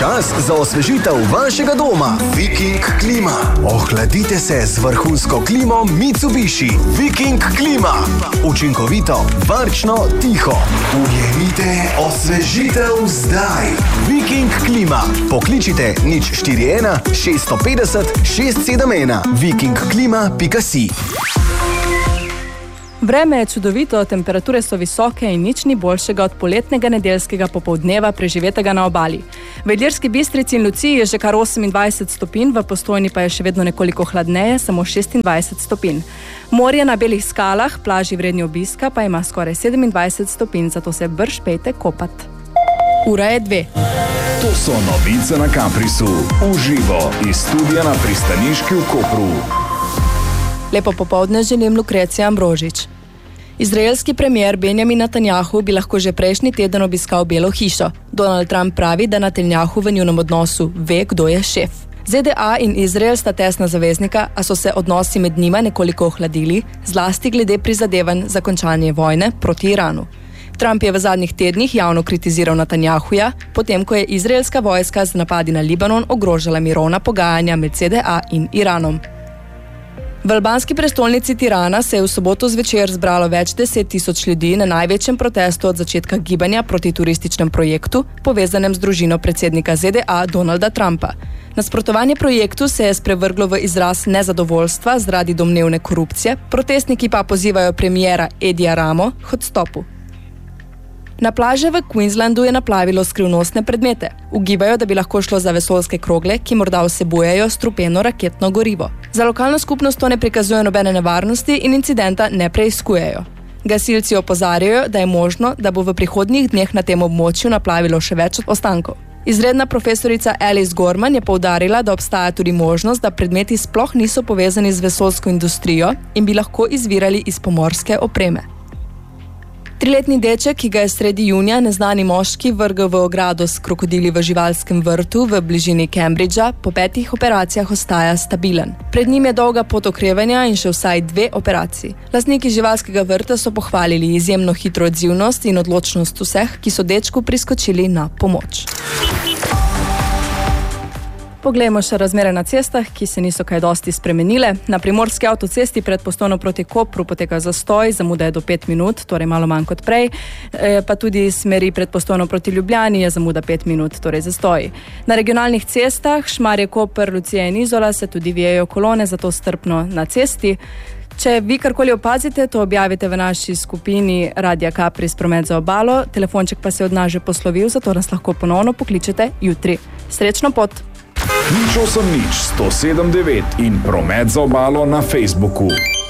Čas za osvežitev vašega doma. Viking klima. Ohladite se z vrhunsko klimo Mitsubishi. Viking klima. Učinkovito, varčno, tiho. Ujemite osvežitev zdaj. Viking klima. Pokličite 041 650 671. vikingklima.si. Vreme je čudovito, temperature so visoke in nič ni boljšega od poletnega nedeljskega popoldneva preživetega na obali. V Ilirski Bistrici in Luciji je že kar 28 stopinj, v Postojni pa je še vedno nekoliko hladneje, samo 26 stopinj. Morje na Belih skalah, plaži vredni obiska, pa ima skoraj 27 stopinj, zato se brž pejte kopat. Ura je 2. To so novice na Caprisu, uživo iz studia na Pristaniški v Kopru. Lepo popoldne želim Lukrecija Ambrožič. Izraelski premier Benjamin Netanjahu bi lahko že prejšnji teden obiskal Belo hišo. Donald Trump pravi, da Netanjahu v njunem odnosu ve, kdo je šef. ZDA in Izrael sta tesna zaveznika, a so se odnosi med njima nekoliko ohladili, zlasti glede prizadevanj za končanje vojne proti Iranu. Trump je v zadnjih tednih javno kritiziral Netanjahuja, potem ko je izraelska vojska z napadi na Libanon ogrožala mirovna pogajanja med ZDA in Iranom. V albanski prestolnici Tirana se je v soboto zvečer zbralo več 10.000 ljudi na največjem protestu od začetka gibanja proti turističnem projektu, povezanem z družino predsednika ZDA Donalda Trumpa. Nasprotovanje projektu se je sprevrglo v izraz nezadovoljstva zaradi domnevne korupcije, protestniki pa pozivajo premiera Edija Ramo k odstopu. Na plaže v Queenslandu je naplavilo skrivnostne predmete. Ugibajo, da bi lahko šlo za vesoljske krogle, ki morda vsebujejo strupeno raketno gorivo. Za lokalno skupnost to ne prikazuje nobene nevarnosti in incidenta ne preiskujejo. Gasilci opozarjajo, da je možno, da bo v prihodnjih dneh na tem območju naplavilo še več ostankov. Izredna profesorica Alice Gorman je poudarila, da obstaja tudi možnost, da predmeti sploh niso povezani z vesoljsko industrijo in bi lahko izvirali iz pomorske opreme. 3-letni deček, ki ga je sredi junija neznani moški vrgel v ogrado s krokodili v živalskem vrtu v bližini Cambridgea, po 5 operacijah ostaja stabilen. Pred njim je dolga pot okrevanja in še vsaj 2 operaciji. Lastniki živalskega vrta so pohvalili izjemno hitro odzivnost in odločnost vseh, ki so dečku priskočili na pomoč. Poglejmo še razmere na cestah, ki se niso kaj dosti spremenile. Na primorski avtocesti pred Postojno proti Kopru poteka zastoj, zamuda je do 5 minut, torej malo manj kot prej, pa tudi smeri pred Postojno proti Ljubljani je zamuda 5 minut, torej zastoj. Na regionalnih cestah Šmarje, Koper, Lucija in Izola se tudi vijejo kolone, zato strpno na cesti. Če vi karkoli opazite, to objavite v naši skupini Radia Capris Promet za obalo, telefonček pa se od nas že poslovil, zato nas lahko ponovno pokličete jutri. Srečno pot! 080 in Promet za obalo na Facebooku.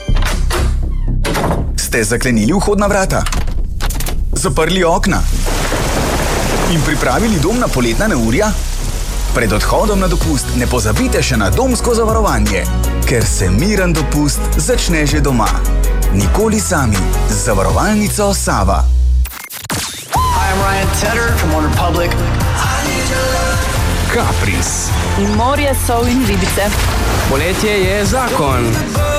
Ste zaklenili vhodna vrata? Zaprli okna? In pripravili dom na poletna neurja? Pred odhodom na dopust ne pozabite še na domsko zavarovanje, ker se miren dopust začne že doma. Nikoli sami z zavarovalnico Sava. Hi, I'm Ryan Tedder from OneRepublic. Capris. In morje, sol in ribice. Poletje je zakon.